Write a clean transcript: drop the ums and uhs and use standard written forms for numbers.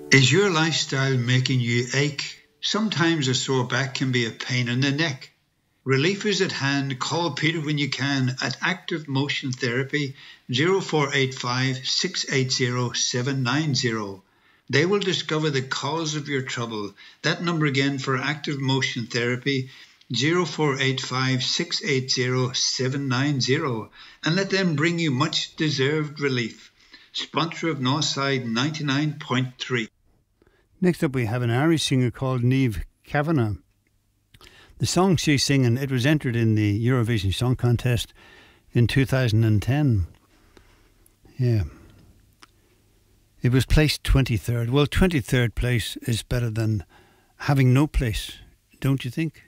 Is your lifestyle making you ache? Sometimes a sore back can be a pain in the neck. Relief is at hand. Call Peter when you can at Active Motion Therapy 0485 680 790. They will discover the cause of your trouble. That number again for Active Motion Therapy 0485 680 790, and let them bring you much deserved relief. Sponsor of Northside 99.3. Next up we have an Irish singer called Niamh Kavanagh. The song she's singing, it was entered in the Eurovision Song Contest in 2010. Yeah. It was placed 23rd. Well, 23rd place is better than having no place, don't you think?